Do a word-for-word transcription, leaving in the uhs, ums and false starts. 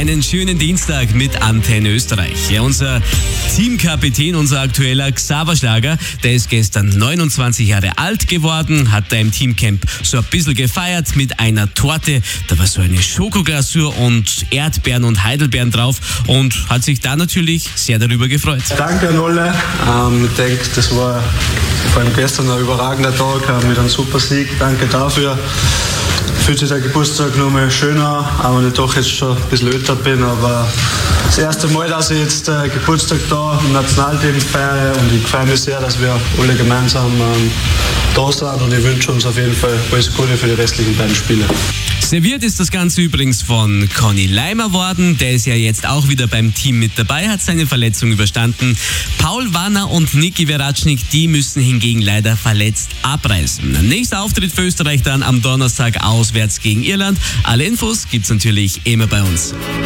einen schönen Dienstag mit Antenne Österreich. Ja, unser Teamkapitän, unser aktueller Xaver Schlager, der ist gestern neunundzwanzig Jahre alt geworden, hat da im Teamcamp so ein bisschen gefeiert mit einer Torte. Da war so eine Schokoglasur und Erdbeeren und Heidelbeeren drauf und hat sich da natürlich sehr darüber gefreut. Danke an alle. Ähm, ich denke, das war vor allem gestern ein überragender Tag äh, mit einem super Sieg. Danke dafür. Fühlt sich der Geburtstag noch mal schöner, auch wenn ich doch jetzt schon ein bisschen älter bin. Aber das erste Mal, dass ich jetzt äh, Geburtstag da im Nationalteam feiere und ich freue mich sehr, dass wir alle gemeinsam ähm, da sind und ich wünsche uns auf jeden Fall alles Gute für die restlichen beiden Spiele. Serviert ist das Ganze übrigens von Conny Leimer worden. Der ist ja jetzt auch wieder beim Team mit dabei, hat seine Verletzung überstanden. Paul Wanner und Niki Veratschnik, die müssen hingegen leider verletzt abreisen. Nächster Auftritt für Österreich dann am Donnerstag auswärts gegen Irland. Alle Infos gibt's natürlich immer bei uns.